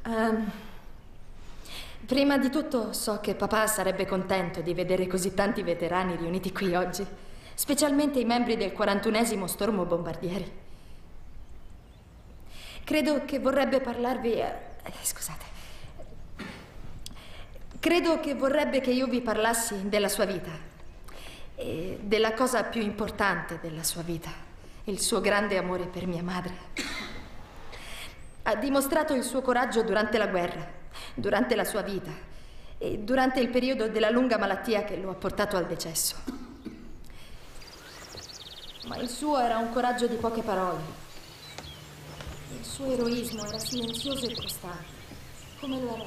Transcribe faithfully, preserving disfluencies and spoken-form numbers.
Um, prima di tutto so che papà sarebbe contento di vedere così tanti veterani riuniti qui oggi, specialmente i membri del quarantunesimo Stormo Bombardieri. Credo che vorrebbe parlarvi... Eh, scusate. Credo che vorrebbe che io vi parlassi della sua vita e della cosa più importante della sua vita, il suo grande amore per mia madre. Ha dimostrato il suo coraggio durante la guerra, durante la sua vita e durante il periodo della lunga malattia che lo ha portato al decesso. Ma il suo era un coraggio di poche parole. Il suo eroismo era silenzioso e costante, come lo era